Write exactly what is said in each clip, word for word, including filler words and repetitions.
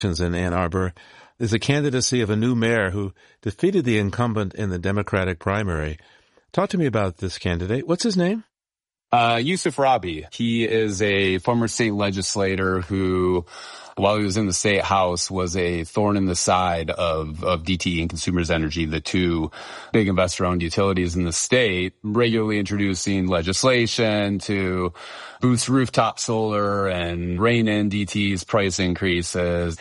in Ann Arbor is the candidacy of a new mayor who defeated the incumbent in the Democratic primary. Talk to me about this candidate. What's his name? Uh, Yousef Rabhi. He is a former state legislator who, while he was in the state house, was a thorn in the side of, of D T E and Consumers Energy, the two big investor-owned utilities in the state, regularly introducing legislation to boost rooftop solar and rein in D T E's price increases.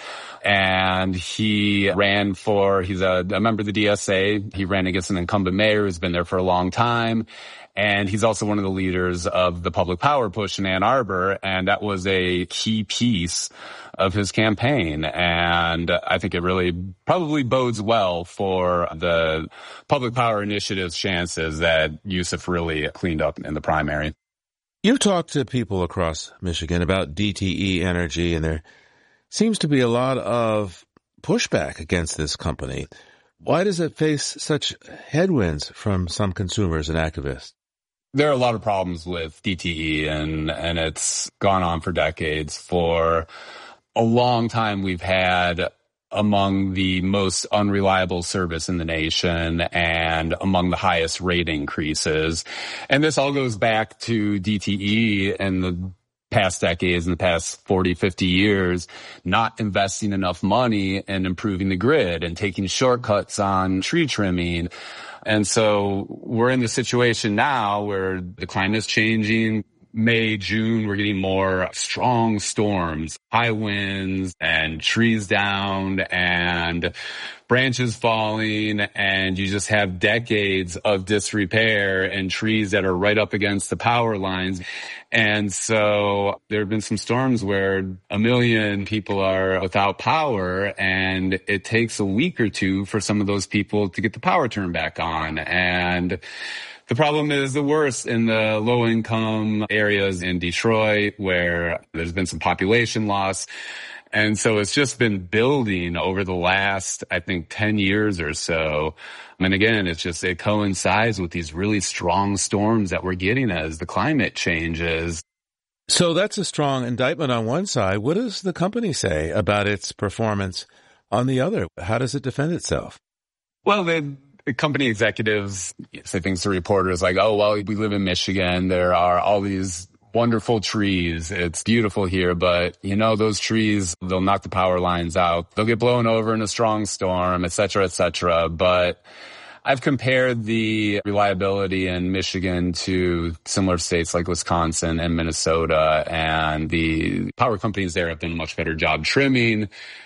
And he ran for, he's a, a member of the D S A. He ran against an incumbent mayor who's been there for a long time. And he's also one of the leaders of the public power push in Ann Arbor. And that was a key piece of his campaign. And I think it really probably bodes well for the public power initiative's chances that Yousef really cleaned up in the primary. You've talked to people across Michigan about D T E Energy, and there seems to be a lot of pushback against this company. Why does it face such headwinds from some consumers and activists? There are a lot of problems with D T E, and, and it's gone on for decades. For a long time, we've had among the most unreliable service in the nation and among the highest rate increases. And this all goes back to D T E and the past decades, in the past forty, fifty years, not investing enough money in improving the grid and taking shortcuts on tree trimming. And so we're in the situation now where the climate is changing. May, June, we're getting more strong storms, high winds, and trees down, and branches falling, and you just have decades of disrepair and trees that are right up against the power lines. And so there have been some storms where a million people are without power, and it takes a week or two for some of those people to get the power turned back on. And the problem is the worst in the low-income areas in Detroit, where there's been some population loss. And so it's just been building over the last, I think, ten years or so. And again, it's just, it coincides with these really strong storms that we're getting as the climate changes. So that's a strong indictment on one side. What does the company say about its performance on the other? How does it defend itself? Well, they... The company executives say things to reporters like, oh, well, we live in Michigan. There are all these wonderful trees. It's beautiful here. But, you know, those trees, they'll knock the power lines out. They'll get blown over in a strong storm, et cetera, et cetera. But I've compared the reliability in Michigan to similar states like Wisconsin and Minnesota. And the power companies there have done a much better job trimming.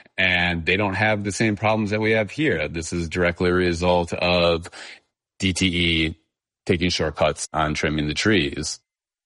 And they don't have the same problems that we have here. This is directly a result of D T E taking shortcuts on trimming the trees.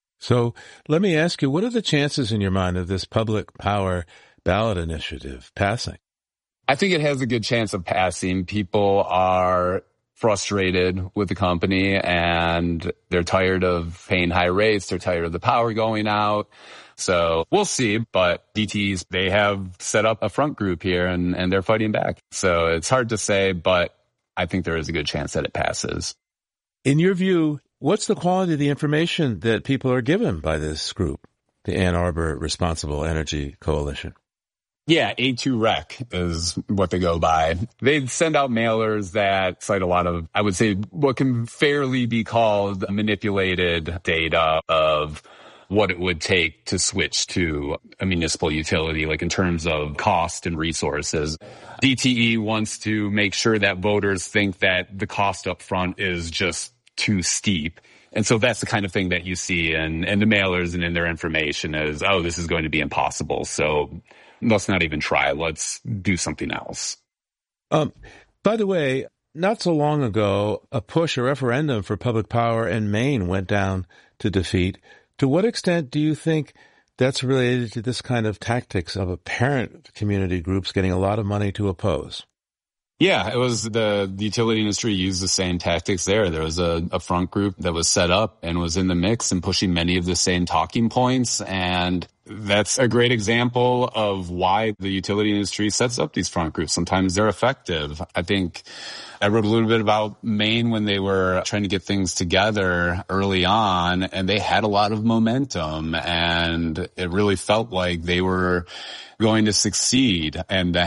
So let me ask you, what are the chances in your mind of this public power ballot initiative passing? I think it has a good chance of passing. People are frustrated with the company, and they're tired of paying high rates. They're tired of the power going out. So we'll see, but D T Es, they have set up a front group here, and, and they're fighting back. So it's hard to say, but I think there is a good chance that it passes. In your view, what's the quality of the information that people are given by this group, the Ann Arbor Responsible Energy Coalition? Yeah, A two R E C is what they go by. They send out mailers that cite a lot of, I would say, what can fairly be called manipulated data of what it would take to switch to a municipal utility, like in terms of cost and resources. D T E wants to make sure that voters think that the cost up front is just too steep. And so that's the kind of thing that you see in, in the mailers and in their information is, oh, this is going to be impossible. So let's not even try. Let's do something else. Um, by the way, not so long ago, a push, a referendum for public power in Maine went down to defeat. To what extent do you think that's related to this kind of tactics of apparent community groups getting a lot of money to oppose? Yeah, it was the, the utility industry used the same tactics there. There was a, a front group that was set up and was in the mix and pushing many of the same talking points. And that's a great example of why the utility industry sets up these front groups. Sometimes they're effective. I think I wrote a little bit about Maine when they were trying to get things together early on, and they had a lot of momentum, and it really felt like they were going to succeed. And